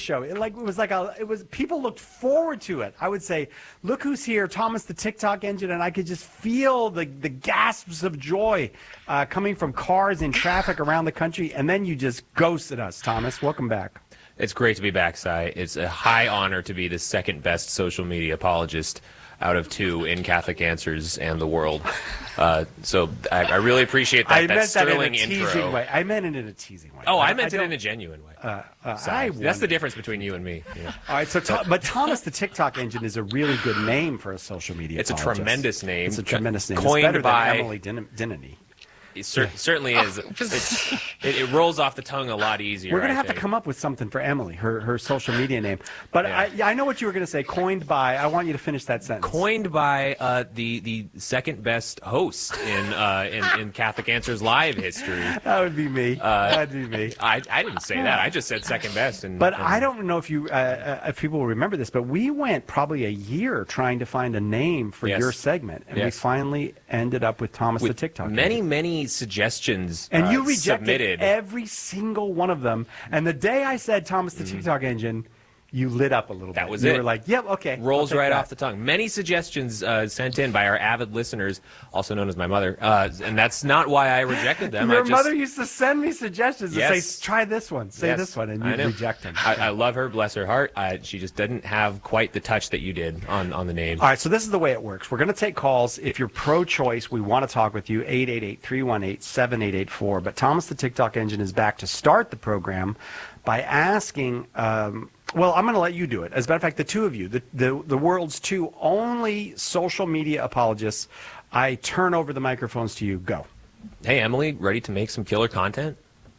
show. It was people looked forward to it. I would say, look who's here, Thomas the TikTok Engine, and I could just feel the gasps of joy coming from cars in traffic around the country, and then you just ghosted us, Thomas. Welcome back. It's great to be back, Cy. It's a high honor to be the second best social media apologist out of 2 in Catholic Answers and the world. So I really appreciate that. I meant sterling that in a intro. teasing way. I meant it in a teasing way. Oh, I meant it in a genuine way. That's the difference between you and me. Yeah. All right, but Thomas the TikTok Engine is a really good name for a social media It's apologist. a tremendous name. It's a tremendous name. Coined it's better by than Emily Dinany. It certainly is. It rolls off the tongue a lot easier. We're going to have to come up with something for Emily, her social media name. But yeah. I know what you were going to say. Coined by. I want you to finish that sentence. Coined by the second best host in Catholic Answers Live history. That would be me. That'd be me. I didn't say that. I just said second best. But I don't know if people will remember this, but we went probably a year trying to find a name for your segment, and we finally ended up with Thomas the TikTok. Many suggestions and you rejected submitted. every single one of them. And the day I said Thomas the TikTok Engine, you lit up a little bit. That was you it. You were like, yep, okay. Rolls right off the tongue. Many suggestions sent in by our avid listeners, also known as my mother, and that's not why I rejected them. Your mother used to send me suggestions and say, try this one, say this one, and you'd reject them. I love her, bless her heart. She just didn't have quite the touch that you did on the name. All right, so this is the way it works. We're going to take calls. If you're pro-choice, we want to talk with you, 888-318-7884. But Thomas the TikTok Engine is back to start the program by asking... well, I'm going to let you do it. As a matter of fact, the two of you, the world's 2 only social media apologists, I turn over the microphones to you. Go. Hey, Emily, ready to make some killer content?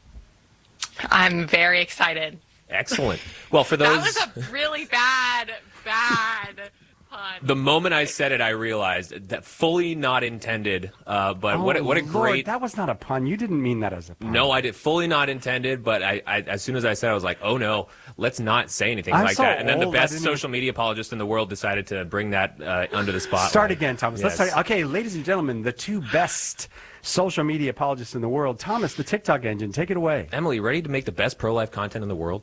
I'm very excited. Excellent. Well, for those... That was a really bad pun. The moment I said it, I realized that fully not intended, but what a Lord, great... that was not a pun. You didn't mean that as a pun. No, I did fully not intended, but I as soon as I said it, I was like, oh no, let's not say anything like that. And then the best social media apologist in the world decided to bring that under the spotlight. Start again, Thomas. Yes. Let's start. Okay, ladies and gentlemen, the 2 best social media apologists in the world. Thomas, the TikTok Engine, take it away. Emily, ready to make the best pro-life content in the world?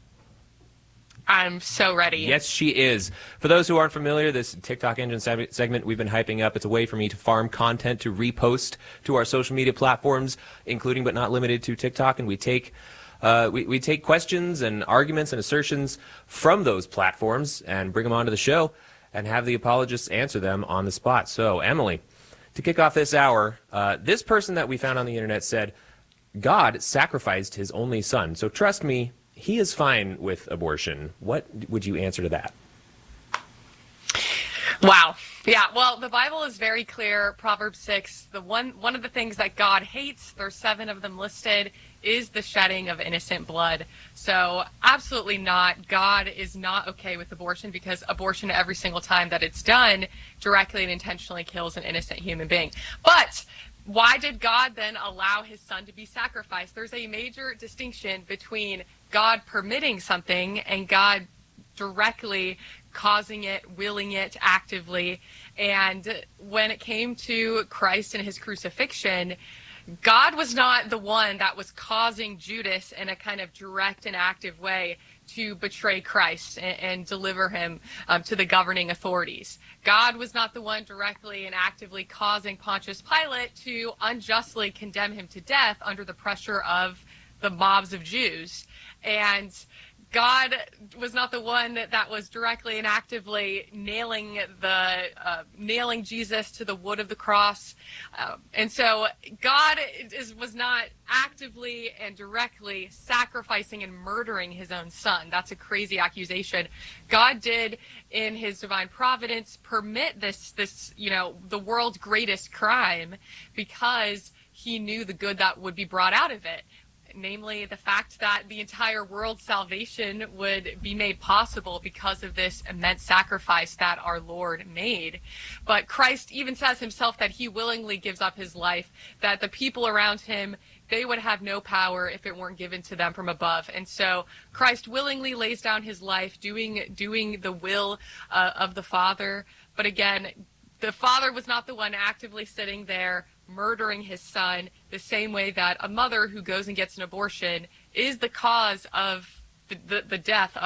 I'm so ready. Yes, she is. For those who aren't familiar, this TikTok Engine segment we've been hyping up. It's a way for me to farm content to repost to our social media platforms, including but not limited to TikTok, and we take we take questions and arguments and assertions from those platforms and bring them onto the show and have the apologists answer them on the spot. So, Emily, to kick off this hour, this person that we found on the internet said, God sacrificed his only son, so trust me, he is fine with abortion. What would you answer to that? Wow. Yeah, well, the Bible is very clear. Proverbs 6, one of the things that God hates, there's 7 of them listed, is the shedding of innocent blood. So absolutely not. God is not okay with abortion because abortion every single time that it's done directly and intentionally kills an innocent human being. But why did God then allow his son to be sacrificed? There's a major distinction between God permitting something and God directly causing it, willing it, actively. And when it came to Christ and his crucifixion, God was not the one that was causing Judas in a kind of direct and active way to betray Christ and deliver him to the governing authorities. God was not the one directly and actively causing Pontius Pilate to unjustly condemn him to death under the pressure of the mobs of Jews. And God was not the one that was directly and actively nailing Jesus to the wood of the cross. And so God was not actively and directly sacrificing and murdering his own son. That's a crazy accusation. God did, in his divine providence, permit this, the world's greatest crime because he knew the good that would be brought out of it. Namely, the fact that the entire world's salvation would be made possible because of this immense sacrifice that our Lord made. But Christ even says himself that he willingly gives up his life, that the people around him, they would have no power if it weren't given to them from above. And so Christ willingly lays down his life doing the will of the Father. But again, the Father was not the one actively sitting there murdering his son, the same way that a mother who goes and gets an abortion is the cause of the death